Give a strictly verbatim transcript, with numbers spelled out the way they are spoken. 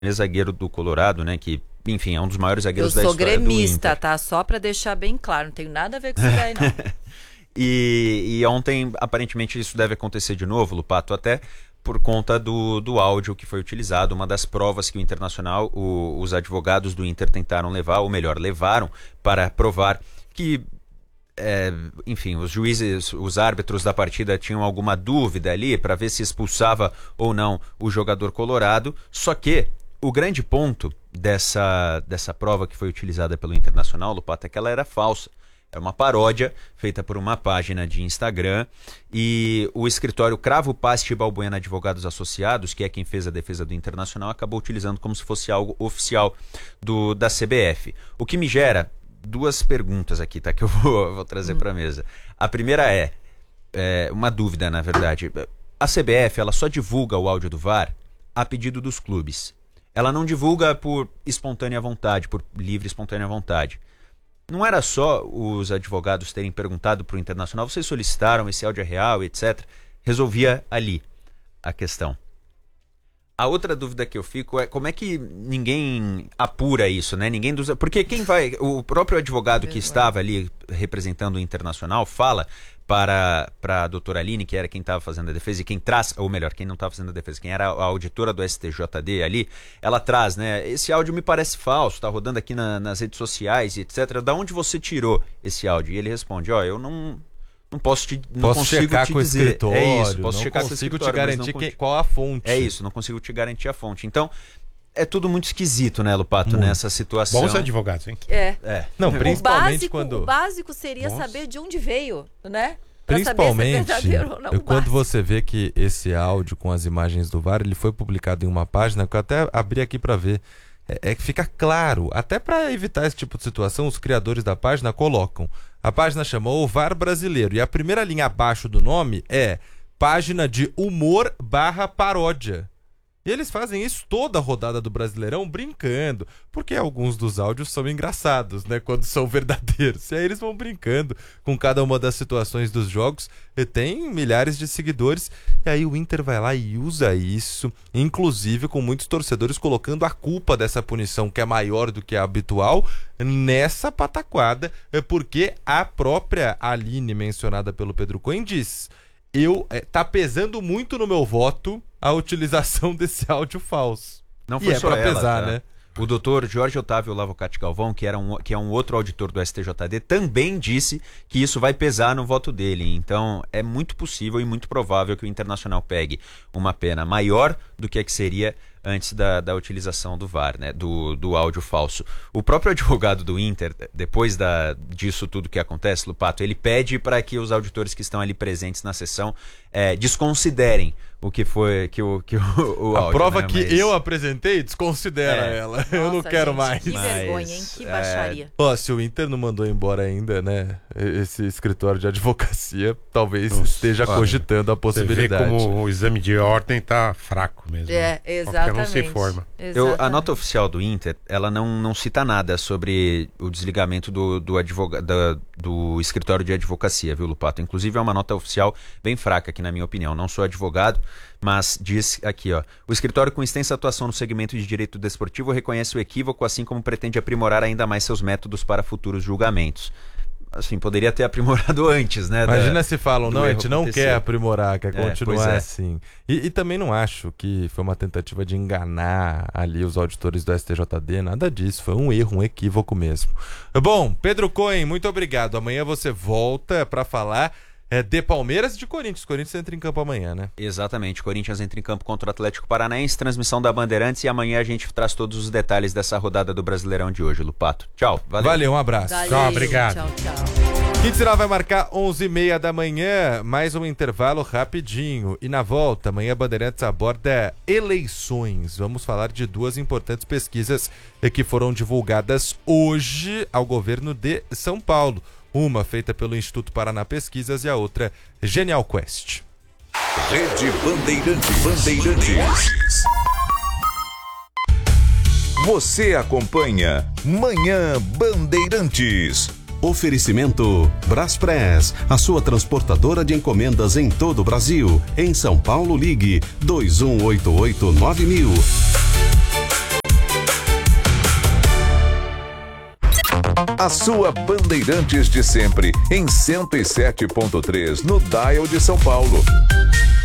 zagueiro do Colorado, né, que, enfim, é um dos maiores zagueiros da Eu sou história do gremista, Inter. tá? Só pra deixar bem claro, não tenho nada a ver com isso daí, não. e, e ontem, aparentemente, isso deve acontecer de novo, Lupato, até por conta do, do áudio que foi utilizado, uma das provas que o Internacional, o, os advogados do Inter tentaram levar, ou melhor, levaram para provar que, é, enfim, os juízes, os árbitros da partida tinham alguma dúvida ali para ver se expulsava ou não o jogador colorado, só que o grande ponto dessa, dessa prova que foi utilizada pelo Internacional, Lupato, é que ela era falsa. Era uma paródia feita por uma página de Instagram e o escritório Cravo Pasti Balbuena Advogados Associados, que é quem fez a defesa do Internacional, acabou utilizando como se fosse algo oficial do, da C B F. O que me gera duas perguntas aqui, tá? Que eu vou, vou trazer para a mesa. A primeira é, é uma dúvida, na verdade. A C B F, ela só divulga o áudio do V A R a pedido dos clubes. Ela não divulga por espontânea vontade, por livre espontânea vontade. Não era só os advogados terem perguntado para o Internacional, vocês solicitaram, esse áudio é real, etcétera. Resolvia ali a questão. A outra dúvida que eu fico é como é que ninguém apura isso, né? Ninguém dos... Porque quem vai... O próprio advogado que estava ali representando o Internacional fala para, para a doutora Aline, que era quem estava fazendo a defesa, e quem traz, ou melhor, quem não estava fazendo a defesa, quem era a auditora do S T J D ali, ela traz, né? Esse áudio me parece falso, está rodando aqui na, nas redes sociais, etcétera. Da onde você tirou esse áudio? E ele responde, ó, oh, eu não... Não posso te não posso consigo checar te com o dizer. escritório, É isso, posso não checar consigo com o te garantir que, qual a fonte. É isso, não consigo te garantir a fonte. Então, é tudo muito esquisito, né, Lupato, muito. Nessa situação. Bons advogados, hein? É. é. Não, principalmente o básico, quando... O básico seria Nossa. saber de onde veio, né? Pra Principalmente, saber se é verdadeiro ou não, quando básico. você vê que esse áudio com as imagens do V A R, ele foi publicado em uma página que eu até abri aqui para ver. É, é que fica claro, até para evitar esse tipo de situação, os criadores da página colocam. A página chamou o V A R Brasileiro e a primeira linha abaixo do nome é página de humor barra paródia. E eles fazem isso toda a rodada do Brasileirão brincando, porque alguns dos áudios são engraçados, né, quando são verdadeiros. E aí eles vão brincando com cada uma das situações dos jogos. E tem milhares de seguidores, e aí o Inter vai lá e usa isso, inclusive com muitos torcedores colocando a culpa dessa punição, que é maior do que a habitual, nessa pataquada, porque a própria Aline, mencionada pelo Pedro Cohen, diz... Eu, é, tá pesando muito no meu voto a utilização desse áudio falso. Não foi e só é pra ela, pesar, tá? né? O doutor Jorge Otávio Lavocati Galvão, que, era um, que é um outro auditor do S T J D, também disse que isso vai pesar no voto dele. Então, é muito possível e muito provável que o Internacional pegue uma pena maior do que a que seria antes da, da utilização do V A R, né? do, do áudio falso. O próprio advogado do Inter, depois da, disso tudo que acontece, Lupato, ele pede para que os auditores que estão ali presentes na sessão é, desconsiderem o que foi que o, que o, o A áudio, prova né? que Mas... eu apresentei, desconsidera É. ela. Nossa, eu não quero gente, mais. Que vergonha, hein? Mas, Que é, baixaria. Ó, se o Inter não mandou embora ainda, né, esse escritório de advocacia, talvez Nossa, esteja olha, cogitando a possibilidade. Você vê como o exame de ordem tá fraco mesmo. É, né? exatamente. Porque não se forma. Eu, a nota oficial do Inter, ela não, não cita nada sobre o desligamento do, do, advoga, da, do escritório de advocacia, viu, Lupato? Inclusive é uma nota oficial bem fraca aqui, na minha opinião. Não sou advogado, mas diz aqui, ó. O escritório com extensa atuação no segmento de direito desportivo reconhece o equívoco, assim como pretende aprimorar ainda mais seus métodos para futuros julgamentos. Assim, poderia ter aprimorado antes, né? Imagina da, se falam, não, a gente não acontecer. quer aprimorar, quer É, continuar pois é. assim. E, e também não acho que foi uma tentativa de enganar ali os auditores do S T J D, nada disso, foi um erro, um equívoco mesmo. Bom, Pedro Cohen, muito obrigado. Amanhã você volta para falar é, de Palmeiras e de Corinthians. Corinthians entra em campo amanhã, né? Exatamente, Corinthians entra em campo contra o Atlético Paranaense, transmissão da Bandeirantes, e amanhã a gente traz todos os detalhes dessa rodada do Brasileirão de hoje, Lupato. Tchau, valeu. Valeu, um abraço. Valeu, Tchau, obrigado. Tchau, tchau. Quinta vai marcar onze e meia da manhã, mais um intervalo rapidinho. E na volta, amanhã Bandeirantes aborda eleições. Vamos falar de duas importantes pesquisas que foram divulgadas hoje ao governo de São Paulo. Uma feita pelo Instituto Paraná Pesquisas e a outra Genial Quest. Rede Bandeirantes. Bandeirantes. Você acompanha Manhã Bandeirantes. Oferecimento Braspress, a sua transportadora de encomendas em todo o Brasil. Em São Paulo, ligue dois um oito oito nove mil. A sua Bandeirantes de sempre, em cento e sete ponto três, no dial de São Paulo.